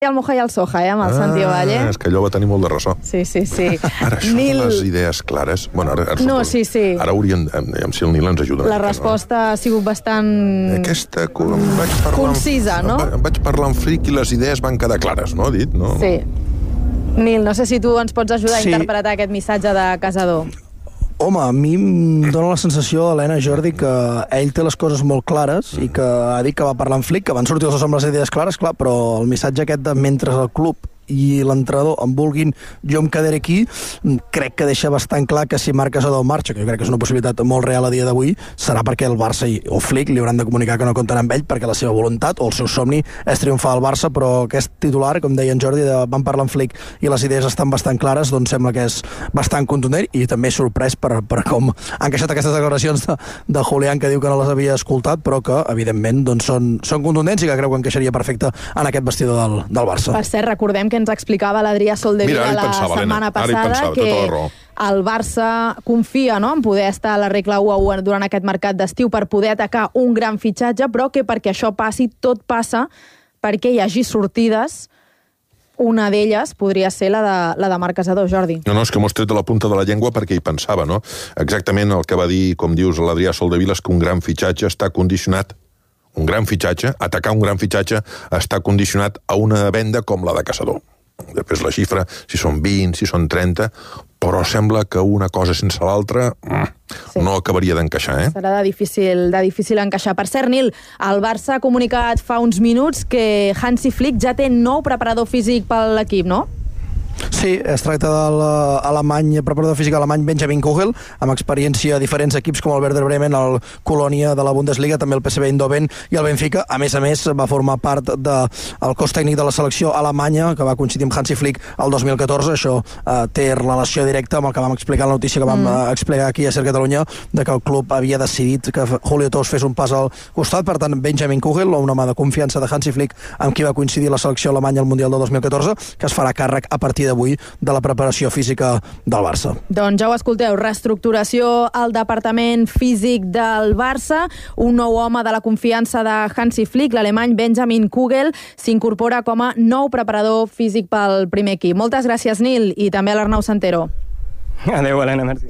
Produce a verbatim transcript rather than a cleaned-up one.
el Moja i el Soja, eh, amb el ah, Santi Valle. És que allò va tenir molt de ressò. Sí, sí, sí. Ara, això Nil... de les idees clares... Bueno, ara, ara, no, sí, sí. Ara haurien... Si el Nil ens ajuda... La resposta no? ha sigut bastant... Aquesta... Vaig concisa, amb, no? Vaig parlar amb Flick i les idees van quedar clares, no? Ha dit, no? Sí. Nil, no sé si tu ens pots ajudar sí. a interpretar aquest missatge de Casador. Home, a mi em dóna la sensació, Helena, Jordi, que ell té les coses molt clares i que ha dit que va parlar amb Flick, que van sortir els dos amb les idees clares, clar, però el missatge aquest de mentre el club i l'entrenador em vulguin, jo em quedaré aquí, crec que deixa bastant clar que si Marc Casador marxa, que jo crec que és una possibilitat molt real a dia d'avui, serà perquè el Barça i, o Flick li hauran de comunicar que no comptaran amb ell, perquè la seva voluntat o el seu somni és triomfar al Barça, però aquest titular, com deia en Jordi, de, van parlar amb Flick i les idees estan bastant clares, doncs sembla que és bastant contundent i també sorprès per, per com han queixat aquestes declaracions de, de Julián, que diu que no les havia escoltat, però que, evidentment, doncs són, són contundents i que creu que encaixaria perfecte en aquest vestidor del, del Barça. Per cert, recordem que ens explicava l'Adrià Soldevila la pensava, setmana Helena, passada pensava, que el Barça confia, no?, en poder estar a la regla u a u durant aquest mercat d'estiu per poder atacar un gran fitxatge, però que perquè això passi, tot passa perquè hi hagi sortides. Una d'elles podria ser la de, la de Marc Casador, Jordi. No, no, és que m'ho has tret de la punta de la llengua perquè hi pensava, no? Exactament el que va dir, com dius, l'Adrià Soldevila, és que un gran fitxatge està condicionat un gran fitxatge, atacar un gran fitxatge està condicionat a una venda com la de Casador. Després la xifra, si són vint, si són trenta, però sembla que una cosa sense l'altra sí. no acabaria d'encaixar, eh? Serà de difícil, de difícil encaixar. Per cert, Nil, el Barça ha comunicat fa uns minuts que Hansi Flick ja té nou preparador físic per l'equip, no? Sí, es tracta de l'alemany, preparador físic alemany Benjamin Kugel, amb experiència a diferents equips com el Werder Bremen, el Colònia de la Bundesliga, també el P S V Eindhoven i el Benfica. A més a més, va formar part del de, cos tècnic de la selecció alemanya, que va coincidir amb Hansi Flick el dos mil catorze. Això eh, té relació directa amb el que vam explicar la notícia que vam mm. eh, explicar aquí a Ser Catalunya, de que el club havia decidit que Julio Tous fes un pas al costat. Per tant, Benjamin Kugel, un home de confiança de Hansi Flick, amb qui va coincidir la selecció alemanya al Mundial del dos mil catorze, que es farà càrrec a partir d'avui de la preparació física del Barça. Doncs ja ho escolteu, reestructuració al departament físic del Barça, un nou home de la confiança de Hansi Flick, l'alemany Benjamin Kugel, s'incorpora com a nou preparador físic pel primer equip. Moltes gràcies, Nil, i també a l'Arnau Santero. Adéu, Helena, merci.